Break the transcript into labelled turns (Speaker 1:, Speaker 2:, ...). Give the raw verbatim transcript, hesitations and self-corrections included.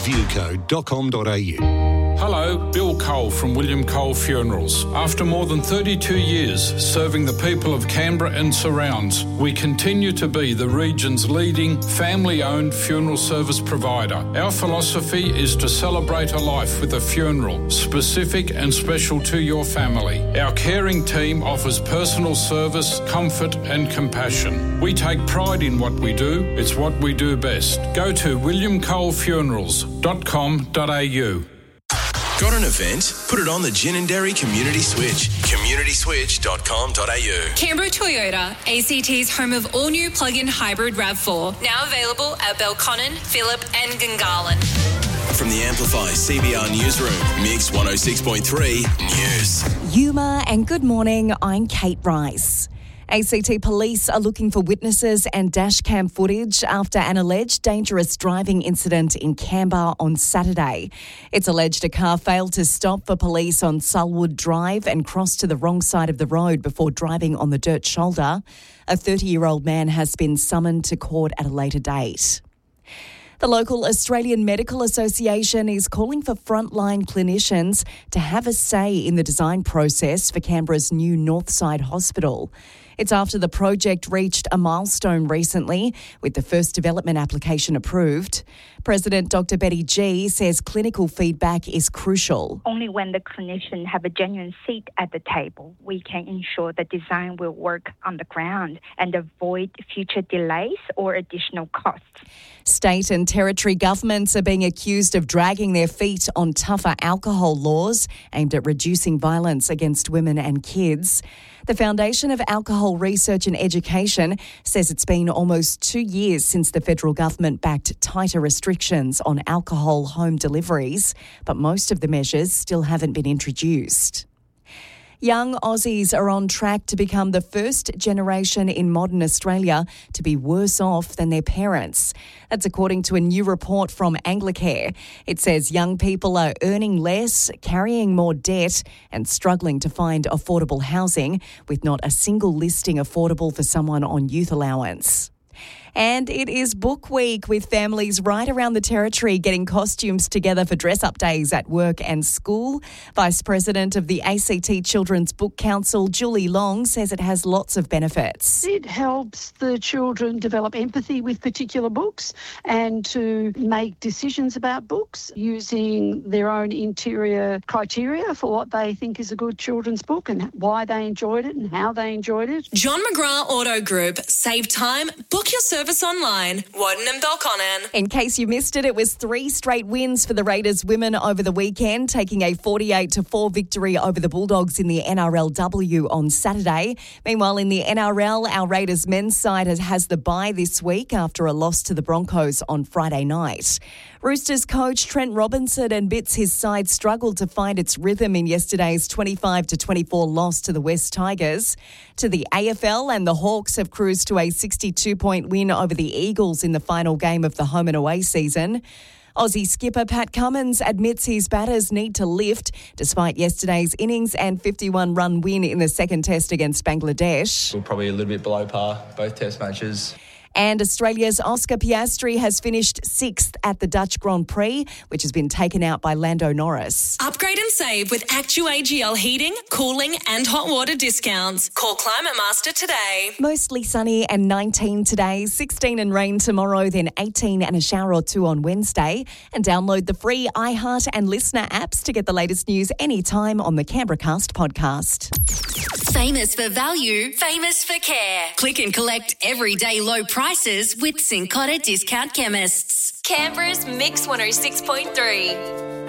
Speaker 1: viewco dot com dot a u.
Speaker 2: Hello, Bill Cole from William Cole Funerals. After more than thirty-two years serving the people of Canberra and surrounds, we continue to be the region's leading family-owned funeral service provider. Our philosophy is to celebrate a life with a funeral, specific and special to your family. Our caring team offers personal service, comfort and compassion. We take pride in what we do. It's what we do best. Go to william cole funerals dot com dot a u.
Speaker 3: Got an event? Put it on the Ginninderry Community Switch. community switch dot com dot a u.
Speaker 4: Canberra Toyota, A C T's home of all-new plug-in hybrid RAV four. Now available at Belconnen, Phillip and Gungahlin.
Speaker 3: From the Amplify C B R Newsroom, Mix one oh six point three News.
Speaker 5: Yuma and good morning, I'm Kate Rice. A C T police are looking for witnesses and dashcam footage after an alleged dangerous driving incident in Canberra on Saturday. It's alleged a car failed to stop for police on Sulwood Drive and crossed to the wrong side of the road before driving on the dirt shoulder. A thirty-year-old man has been summoned to court at a later date. The local Australian Medical Association is calling for frontline clinicians to have a say in the design process for Canberra's new Northside Hospital. It's after the project reached a milestone recently, with the first development application approved. President Doctor Betty Gee says clinical feedback is crucial.
Speaker 6: Only when the clinician have a genuine seat at the table, we can ensure the design will work on the ground and avoid future delays or additional costs.
Speaker 5: State and territory governments are being accused of dragging their feet on tougher alcohol laws aimed at reducing violence against women and kids. The Foundation of Alcohol Research and Education says it's been almost two years since the federal government backed tighter restrictions on alcohol home deliveries, but most of the measures still haven't been introduced. Young Aussies are on track to become the first generation in modern Australia to be worse off than their parents. That's according to a new report from Anglicare. It says young people are earning less, carrying more debt and struggling to find affordable housing, with not a single listing affordable for someone on youth allowance. And it is Book Week, with families right around the territory getting costumes together for dress-up days at work and school. Vice President of the A C T Children's Book Council, Julie Long, says it has lots of benefits.
Speaker 7: It helps the children develop empathy with particular books and to make decisions about books using their own interior criteria for what they think is a good children's book and why they enjoyed it and how they enjoyed it.
Speaker 4: John McGrath Auto Group. Save time. Book your service online. Warden and Belconnen.
Speaker 5: In case you missed it, it was three straight wins for the Raiders women over the weekend, taking a forty-eight to four victory over the Bulldogs in the N R L W on Saturday. Meanwhile, in the N R L, our Raiders men's side has the bye this week after a loss to the Broncos on Friday night. Roosters coach Trent Robinson admits his side struggled to find its rhythm in yesterday's twenty-five to twenty-four loss to the West Tigers. To the A F L, and the Hawks have cruised to a sixty-two point win over the Eagles in the final game of the home and away season. Aussie skipper Pat Cummins admits his batters need to lift despite yesterday's innings and fifty-one run win in the second test against Bangladesh.
Speaker 8: We're probably a little bit below par, both test matches.
Speaker 5: And Australia's Oscar Piastri has finished sixth at the Dutch Grand Prix, which has been taken out by Lando Norris.
Speaker 4: Upgrade and save with Actu A G L heating, cooling and hot water discounts. Call Climate Master today.
Speaker 5: Mostly sunny and nineteen today, sixteen and rain tomorrow, then eighteen and a shower or two on Wednesday. And download the free iHeart and Listener apps to get the latest news anytime on the Canberra Cast podcast.
Speaker 4: Famous for value, famous for care. Click and collect everyday low prices with Cincotta Discount Chemists. Canberra's Mix one oh six point three.